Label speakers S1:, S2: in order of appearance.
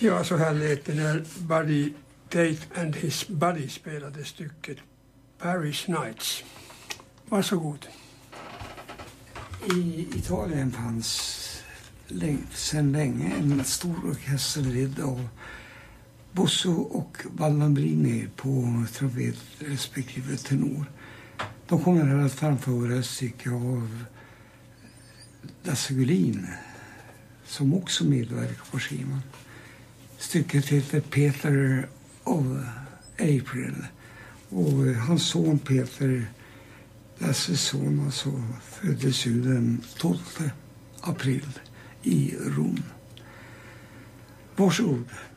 S1: Ja, så här lät det när Buddy Tate and his buddy spelade stycket Paris Nights. Varsågod.
S2: I Italien fanns sedan länge en stor orkester ledd av Bosso och Vallambrini på trumpet respektive tenor. De kommer här att framföra ett stycke av Lasse Gullin som också medverkar på skivan. Stycket heter Peter of April och hans son Peter, Lasses son, alltså, föddes ju den 12 april i Rom. Varsågod.